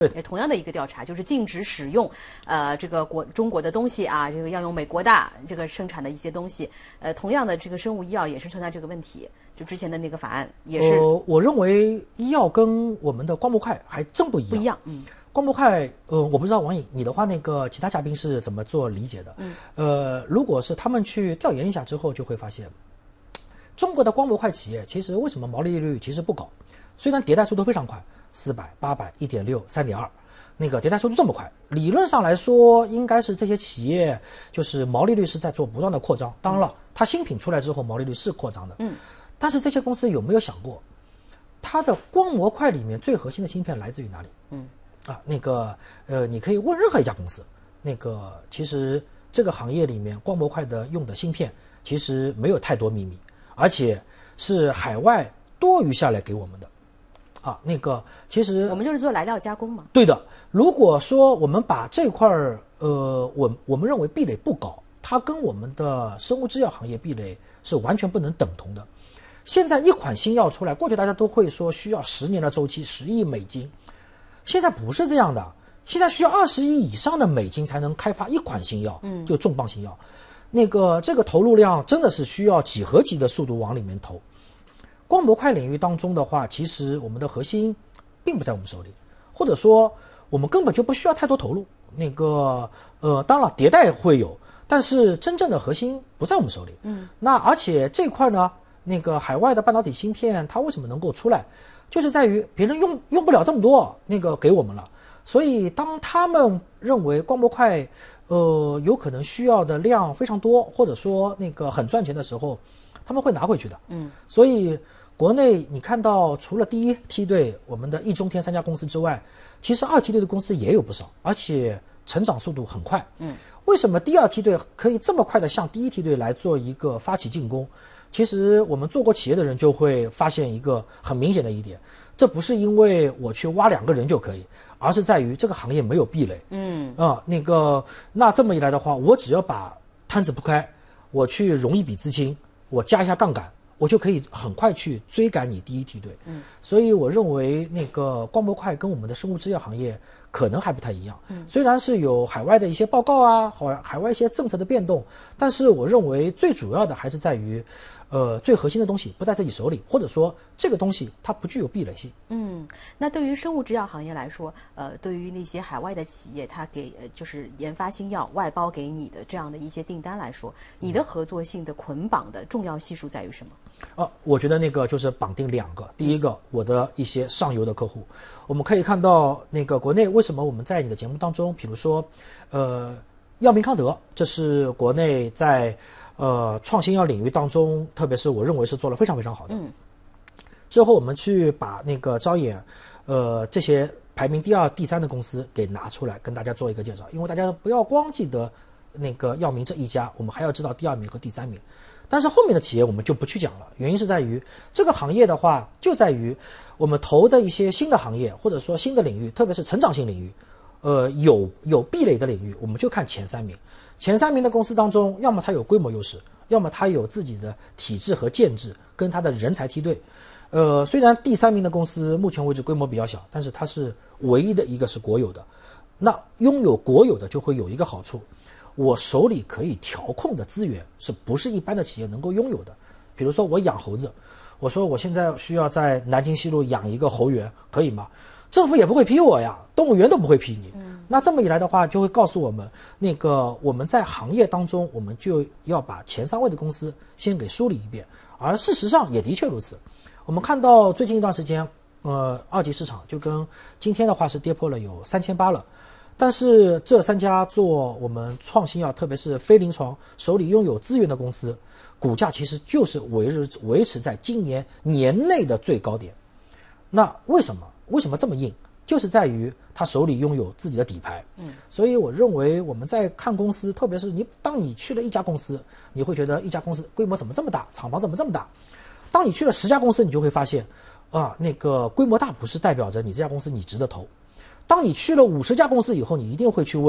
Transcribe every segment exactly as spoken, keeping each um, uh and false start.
对，同样的一个调查，就是禁止使用呃这个国中国的东西啊，这个要用美国的这个生产的一些东西。呃，同样的这个生物医药也是存在这个问题。就之前的那个法案也是。 呃，我认为医药跟我们的光模块还真不一样。 不一样，嗯。 光模块，呃，我不知道王颖你的话，那个其他嘉宾是怎么做理解的？嗯，呃，如果是他们去调研一下之后，就会发现，中国的光模块企业其实为什么毛利率其实不高？虽然迭代速度非常快，四百、八百、一点六、三点二，那个迭代速度这么快，理论上来说，应该是这些企业就是毛利率是在做不断的扩张。当然了，它新品出来之后，毛利率是扩张的。嗯，但是这些公司有没有想过，它的光模块里面最核心的芯片来自于哪里？嗯。啊，那个呃，你可以问任何一家公司，那个其实这个行业里面光模块的用的芯片其实没有太多秘密，而且是海外多余下来给我们的。啊，那个其实我们就是做来料加工嘛。 对的，如果说我们把这块儿呃，我我们认为壁垒不高，它跟我们的生物制药行业壁垒是完全不能等同的。现在一款新药出来，过去大家都会说需要十年的周期，十亿美金。现在不是这样的，现在需要二十亿以上的美金才能开发一款新药，嗯，就重磅新药。那个这个投入量真的是需要几何级的速度往里面投。光模块领域当中的话，其实我们的核心并不在我们手里，或者说我们根本就不需要太多投入。那个呃，当然迭代会有，但是真正的核心不在我们手里。嗯，那而且这块呢，那个海外的半导体芯片它为什么能够出来？就是在于别人用用不了这么多，那个给我们了，所以当他们认为光模块，呃，有可能需要的量非常多，或者说那个很赚钱的时候，他们会拿回去的。嗯，所以国内你看到除了第一梯队我们的易中天三家公司之外，其实二梯队的公司也有不少，而且成长速度很快。嗯，为什么第二梯队可以这么快的向第一梯队来做一个发起进攻？其实我们做过企业的人就会发现一个很明显的一点，这不是因为我去挖两个人就可以，而是在于这个行业没有壁垒。嗯啊、呃，那个那这么一来的话，我只要把摊子铺开，我去融一笔资金，我加一下杠杆，我就可以很快去追赶你第一梯队。嗯，所以我认为那个光模块跟我们的生物制药行业可能还不太一样。嗯，虽然是有海外的一些报告啊，海海外一些政策的变动，但是我认为最主要的还是在于。呃，最核心的东西不在自己手里，或者说这个东西它不具有壁垒性。 嗯，那对于生物制药行业来说，呃，对于那些海外的企业，它给呃就是研发新药外包给你的这样的一些订单来说，你的合作性的捆绑的重要系数在于什么？ 哦、呃，我觉得那个就是绑定两个，第一个我的一些上游的客户，我们可以看到那个国内为什么我们在你的节目当中，比如说，呃，药明康德，这是国内在。呃，创新药领域当中，特别是我认为是做得非常非常好的。嗯。之后我们去把那个招眼，呃，这些排名第二、第三的公司给拿出来，跟大家做一个介绍。因为大家不要光记得那个药明这一家，我们还要知道第二名和第三名。但是后面的企业我们就不去讲了，原因是在于这个行业的话，就在于我们投的一些新的行业或者说新的领域，特别是成长性领域，呃，有有壁垒的领域，我们就看前三名。前三名的公司当中，要么它有规模优势，要么它有自己的体制和建制，跟它的人才梯队。呃，虽然第三名的公司目前为止规模比较小，但是它是唯一的一个是国有的。那拥有国有的就会有一个好处，我手里可以调控的资源是不是一般的企业能够拥有的？比如说我养猴子，我说我现在需要在南京西路养一个猴园，可以吗？政府也不会批我呀，动物园都不会批你。嗯，那这么一来的话，就会告诉我们，那个我们在行业当中，我们就要把前三位的公司先给梳理一遍。而事实上也的确如此。我们看到最近一段时间，呃，二级市场就跟今天的话是跌破了有三千八了。但是这三家做我们创新药，特别是非临床手里拥有资源的公司，股价其实就是维持维持在今年年内的最高点。那为什么？为什么这么硬？就是在于他手里拥有自己的底牌。嗯，所以我认为我们在看公司，特别是你当你去了一家公司，你会觉得一家公司规模怎么这么大，厂房怎么这么大？当你去了十家公司，你就会发现，啊，那个规模大不是代表着你这家公司你值得投。当你去了五十家公司以后，你一定会去问，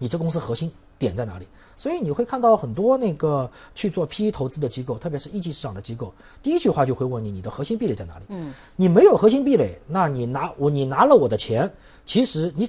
你这公司核心点在哪里？所以你会看到很多那个去做 P E 投资的机构，特别是一级市场的机构，第一句话就会问你，你的核心壁垒在哪里？ 嗯， 你没有核心壁垒，那你拿我你拿了我的钱，其实你